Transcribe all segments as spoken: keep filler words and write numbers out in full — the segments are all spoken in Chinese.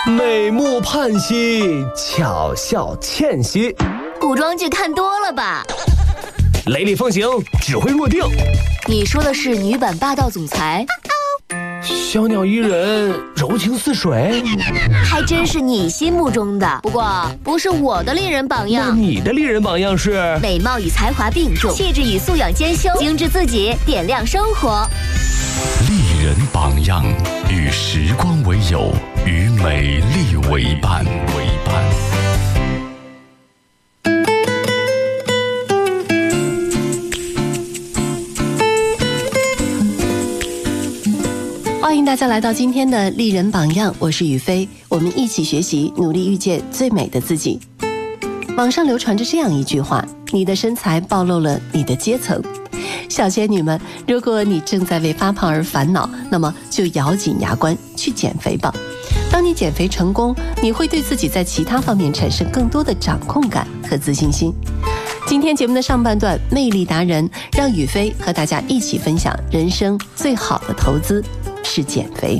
美目盼兮，巧笑倩兮。 古装剧看多了吧？ 雷厉风行，指挥若定。 你说的是女版霸道总裁？ 小鸟依人，柔情似水。 还真是你心目中的，不过不是我的丽人榜样。 那你的丽人榜样是？ 美貌与才华并重，气质与素养兼修，精致自己，点亮生活。 丽人榜样，与时光为友，与美丽为伴。为伴。 欢迎大家来到今天的丽人榜样，我是雨飞，我们一起学习，努力遇见最美的自己。网上流传着这样一句话：你的身材暴露了你的阶层。小仙女们，如果你正在为发胖而烦恼，那么就咬紧牙关去减肥吧。当你减肥成功，你会对自己在其他方面产生更多的掌控感和自信心。今天节目的上半段，魅力达人让雨飞和大家一起分享人生最好的投资是减肥。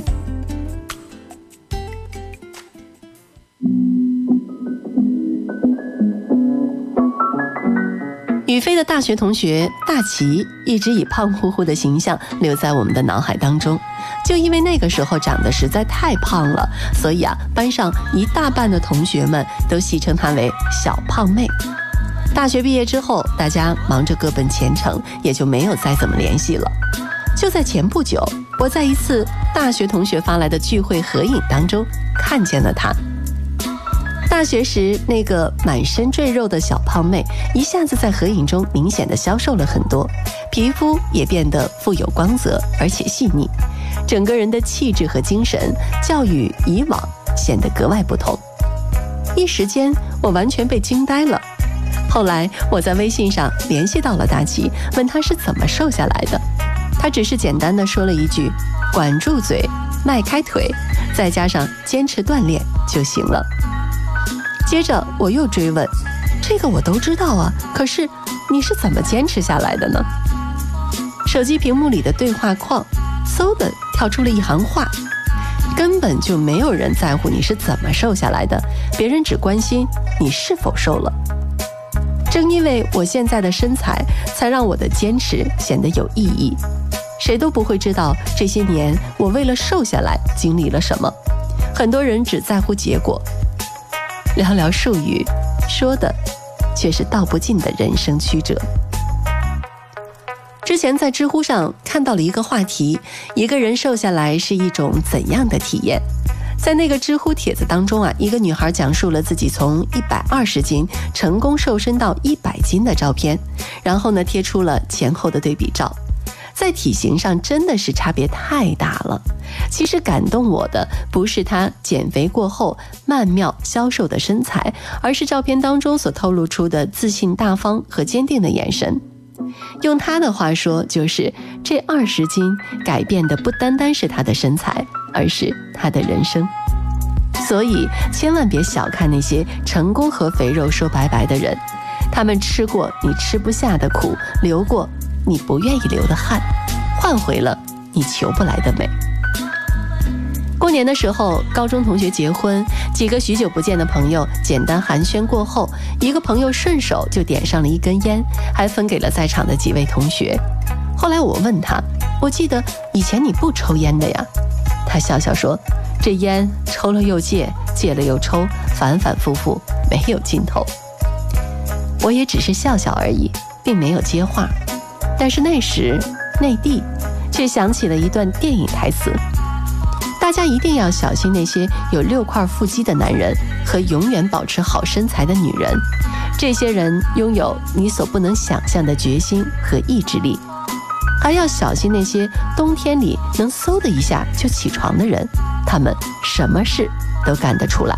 雨飞的大学同学大齐一直以胖乎乎的形象留在我们的脑海当中，就因为那个时候长得实在太胖了，所以啊，班上一大半的同学们都戏称她为小胖妹。大学毕业之后，大家忙着各奔前程，也就没有再怎么联系了。就在前不久，我在一次大学同学发来的聚会合影当中看见了她。大学时那个满身赘肉的小胖妹，一下子在合影中明显的消瘦了很多，皮肤也变得富有光泽而且细腻，整个人的气质和精神较与以往显得格外不同。一时间我完全被惊呆了。后来我在微信上联系到了大齐，问他是怎么瘦下来的。他只是简单的说了一句：管住嘴，迈开腿，再加上坚持锻炼就行了。接着我又追问，这个我都知道啊，可是你是怎么坚持下来的呢？手机屏幕里的对话框嗖的跳出了一行话：根本就没有人在乎你是怎么瘦下来的，别人只关心你是否瘦了。正因为我现在的身材，才让我的坚持显得有意义。谁都不会知道这些年我为了瘦下来经历了什么，很多人只在乎结果，寥寥数语说的却是道不尽的人生曲折。之前在知乎上看到了一个话题：一个人瘦下来是一种怎样的体验？在那个知乎帖子当中啊，一个女孩讲述了自己从一百二十斤成功瘦身到一百斤的照片，然后呢贴出了前后的对比照。在体型上真的是差别太大了。其实感动我的不是她减肥过后曼妙消瘦的身材，而是照片当中所透露出的自信大方和坚定的眼神。用她的话说，就是这二十斤改变的不单单是她的身材，而是她的人生。所以千万别小看那些成功和肥肉说拜拜的人，他们吃过你吃不下的苦，流过你不愿意流的汗，换回了你求不来的美。过年的时候，高中同学结婚，几个许久不见的朋友简单寒暄过后，一个朋友顺手就点上了一根烟，还分给了在场的几位同学。后来我问他，我记得以前你不抽烟的呀？他笑笑说，这烟抽了又戒，戒了又抽，反反复复，没有尽头。我也只是笑笑而已，并没有接话。但是那时内地却响起了一段电影台词：大家一定要小心那些有六块腹肌的男人和永远保持好身材的女人，这些人拥有你所不能想象的决心和意志力。还要小心那些冬天里能嗖的一下就起床的人，他们什么事都干得出来。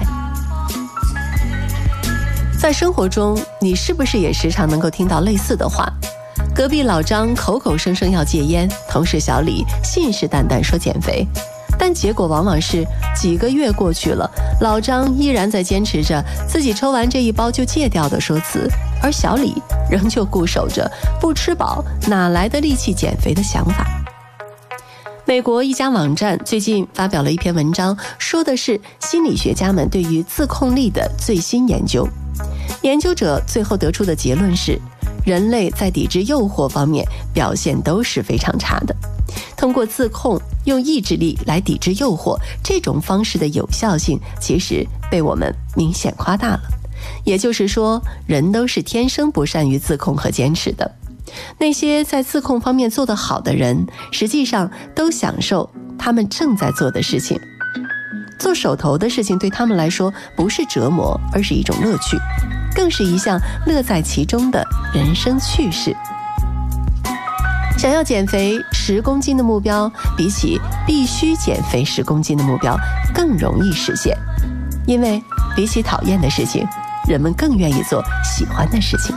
在生活中，你是不是也时常能够听到类似的话？隔壁老张口口声声要戒烟，同事小李信誓旦旦说减肥，但结果往往是几个月过去了，老张依然在坚持着自己抽完这一包就戒掉的说辞，而小李仍旧固守着不吃饱哪来的力气减肥的想法。 美国一家网站最近发表了一篇文章，说的是心理学家们对于自控力的最新研究。研究者最后得出的结论是，人类在抵制诱惑方面表现都是非常差的。通过自控，用意志力来抵制诱惑，这种方式的有效性其实被我们明显夸大了。也就是说，人都是天生不善于自控和坚持的。那些在自控方面做得好的人，实际上都享受他们正在做的事情。做手头的事情对他们来说不是折磨，而是一种乐趣，更是一项乐在其中的人生趣事。想要减肥十公斤的目标，比起必须减肥十公斤的目标更容易实现，因为比起讨厌的事情，人们更愿意做喜欢的事情。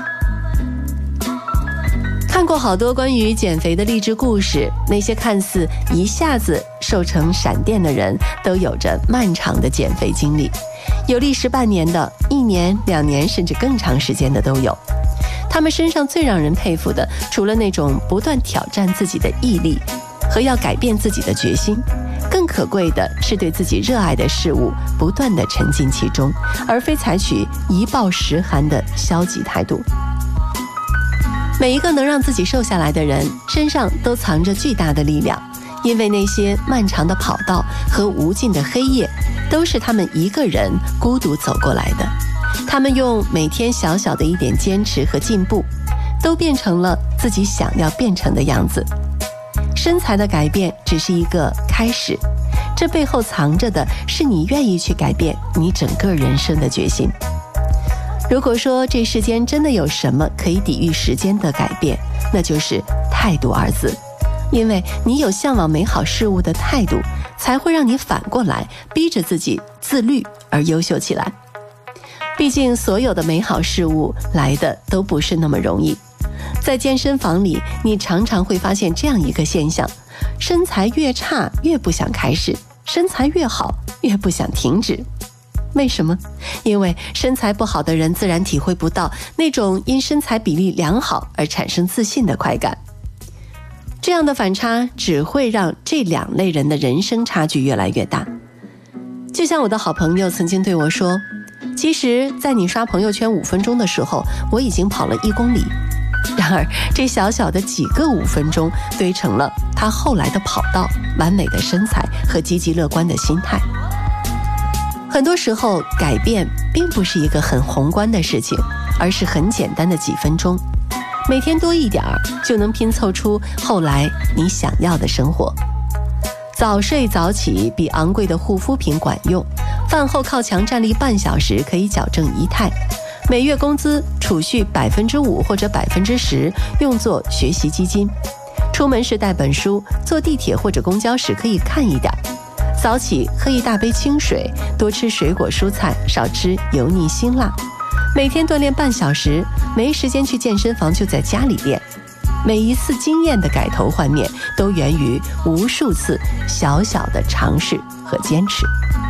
看过好多关于减肥的励志故事，那些看似一下子瘦成闪电的人，都有着漫长的减肥经历，有历时半年的，一年、两年甚至更长时间的都有。他们身上最让人佩服的，除了那种不断挑战自己的毅力和要改变自己的决心，更可贵的是对自己热爱的事物不断地沉浸其中，而非采取一暴十寒的消极态度。每一个能让自己瘦下来的人，身上都藏着巨大的力量，因为那些漫长的跑道和无尽的黑夜，都是他们一个人孤独走过来的。他们用每天小小的一点坚持和进步，都变成了自己想要变成的样子。身材的改变只是一个开始，这背后藏着的是你愿意去改变你整个人生的决心。如果说这世间真的有什么可以抵御时间的改变，那就是态度二字。因为你有向往美好事物的态度，才会让你反过来逼着自己自律而优秀起来。毕竟所有的美好事物来的都不是那么容易。在健身房里，你常常会发现这样一个现象：身材越差越不想开始，身材越好越不想停止。为什么？因为身材不好的人自然体会不到那种因身材比例良好而产生自信的快感。这样的反差只会让这两类人的人生差距越来越大。就像我的好朋友曾经对我说，其实在你刷朋友圈五分钟的时候，我已经跑了一公里。然而这小小的几个五分钟堆成了他后来的跑道、完美的身材和积极乐观的心态。很多时候改变并不是一个很宏观的事情，而是很简单的几分钟，每天多一点儿，就能拼凑出后来你想要的生活。早睡早起比昂贵的护肤品管用，饭后靠墙站立半小时可以矫正仪态，每月工资储蓄百分之五或者百分之十用作学习基金，出门时带本书，坐地铁或者公交时可以看一点。早起喝一大杯清水，多吃水果蔬菜，少吃油腻辛辣。每天锻炼半小时，没时间去健身房就在家里练。每一次经验的改头换面，都源于无数次小小的尝试和坚持。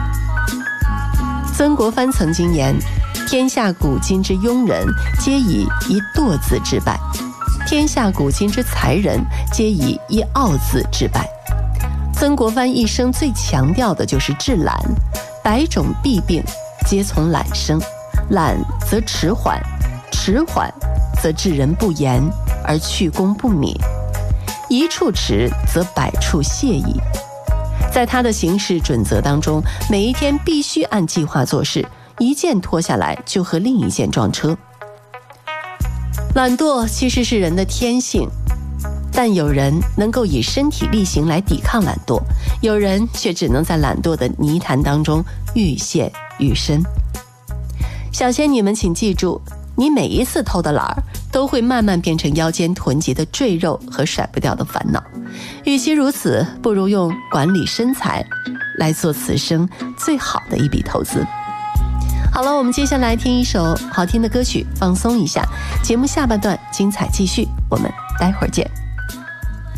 曾国藩曾经言：天下古今之庸人，皆以一惰字致败；天下古今之才人，皆以一傲字致败。曾国藩一生最强调的就是治懒，百种弊病皆从懒生，懒则迟缓，迟缓则治人不严而去功不敏，一处迟则百处谢矣。在他的行事准则当中，每一天必须按计划做事，一件拖下来就和另一件撞车。懒惰其实是人的天性，但有人能够以身体力行来抵抗懒惰，有人却只能在懒惰的泥潭当中愈陷愈深。小仙女们请记住，你每一次偷的懒儿，都会慢慢变成腰间囤积的赘肉和甩不掉的烦恼。与其如此，不如用管理身材来做此生最好的一笔投资。好了，我们接下来听一首好听的歌曲，放松一下。节目下半段精彩继续，我们待会儿见。